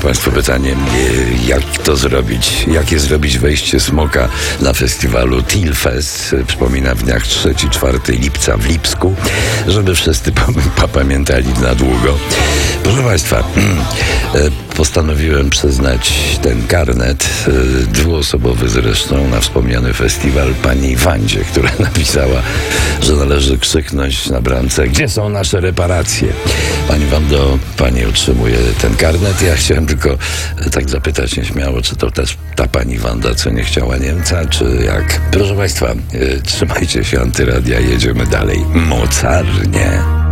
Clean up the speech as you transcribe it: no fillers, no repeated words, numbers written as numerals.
Państwu pytanie, jak to zrobić? Jakie zrobić wejście smoka na festiwalu Tilfest? Przypominam, w dniach 3-4 lipca w Lipsku, żeby wszyscy pamiętali na długo. Proszę Państwa, postanowiłem przyznać ten karnet, dwuosobowy zresztą, na wspomniany festiwal pani Wandzie, która napisała, że należy krzyknąć na bramce: gdzie są nasze reparacje? Pani Wando, pani otrzymuje ten karnet. Ja chciałem tylko tak zapytać nieśmiało, czy to też ta pani Wanda, co nie chciała Niemca, czy jak? Proszę Państwa, trzymajcie się, Antyradia, jedziemy dalej mocarnie.